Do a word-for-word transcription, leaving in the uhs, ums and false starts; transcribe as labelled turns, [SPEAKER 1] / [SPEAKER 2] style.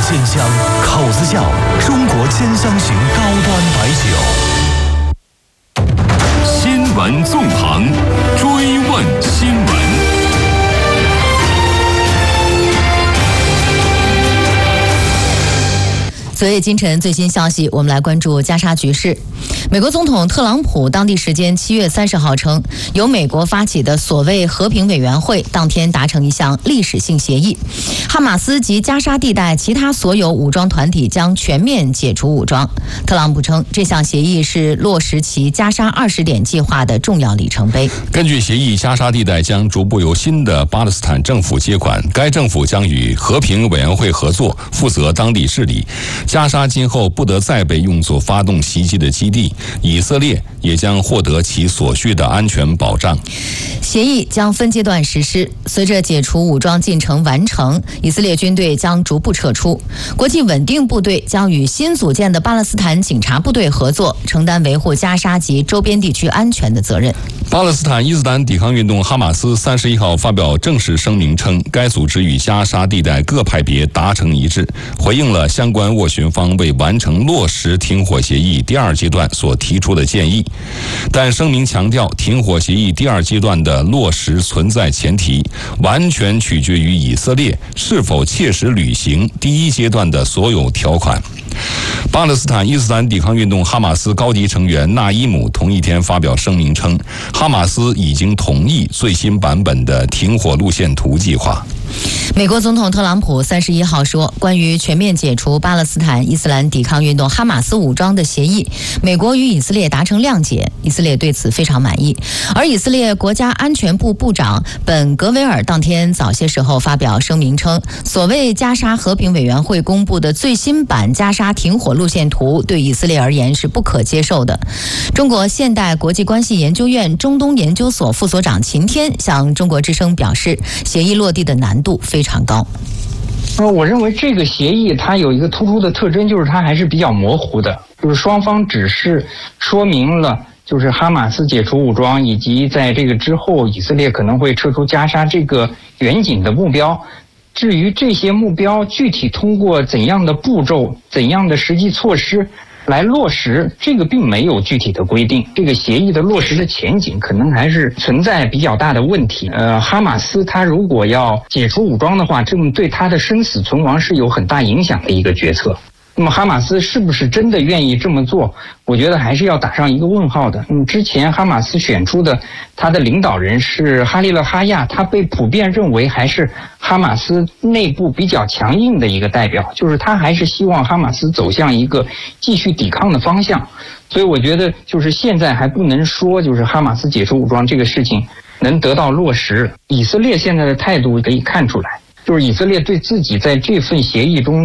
[SPEAKER 1] 鲜香，口子窖，中国兼香型高端白酒。
[SPEAKER 2] 新闻纵横，追问新闻。
[SPEAKER 3] 昨夜今晨最新消息，我们来关注加沙局势。美国总统特朗普当地时间七月三十号称，由美国发起的所谓和平委员会当天达成一项历史性协议，哈马斯及加沙地带其他所有武装团体将全面解除武装。特朗普称，这项协议是落实其加沙二十点计划的重要里程碑。
[SPEAKER 2] 根据协议，加沙地带将逐步由新的巴勒斯坦政府接管，该政府将与和平委员会合作，负责当地治理。加沙今后不得再被用作发动袭击的基地，以色列也将获得其所需的安全保障。
[SPEAKER 3] 协议将分阶段实施，随着解除武装进程完成，以色列军队将逐步撤出，国际稳定部队将与新组建的巴勒斯坦警察部队合作，承担维护加沙及周边地区安全的责任。
[SPEAKER 2] 巴勒斯坦伊斯兰抵抗运动哈马斯三十一号发表正式声明称，该组织与加沙地带各派别达成一致，回应了相关斡旋方为完成落实停火协议第二阶段所提出的建议。但声明强调，停火协议第二阶段的落实存在前提，完全取决于以色列是否切实履行第一阶段的所有条款。巴勒斯坦伊斯兰抵抗运动哈马斯高级成员纳伊姆同一天发表声明称，哈马斯已经同意最新版本的停火路线图计划。
[SPEAKER 3] 美国总统特朗普三十一号说，关于全面解除巴勒斯坦伊斯兰抵抗运动哈马斯武装的协议，美国与以色列达成谅解，以色列对此非常满意。而以色列国家安全部部长本格维尔当天早些时候发表声明称，所谓加沙和平委员会公布的最新版加沙停火路线图对以色列而言是不可接受的。中国现代国际关系研究院中东研究所副所长秦天向中国之声表示，协议落地的难度非常高。
[SPEAKER 4] 呃，我认为这个协议它有一个突出的特征，就是它还是比较模糊的，就是双方只是说明了就是哈马斯解除武装以及在这个之后以色列可能会撤出加沙这个远景的目标。至于这些目标具体通过怎样的步骤、怎样的实际措施来落实，这个并没有具体的规定。这个协议的落实的前景可能还是存在比较大的问题。呃，哈马斯他如果要解除武装的话，这么对他的生死存亡是有很大影响的一个决策。那么哈马斯是不是真的愿意这么做，我觉得还是要打上一个问号的。嗯，之前哈马斯选出的他的领导人是哈利勒哈亚，他被普遍认为还是哈马斯内部比较强硬的一个代表，就是他还是希望哈马斯走向一个继续抵抗的方向。所以我觉得就是现在还不能说就是哈马斯解除武装这个事情能得到落实。以色列现在的态度可以看出来，就是以色列对自己在这份协议中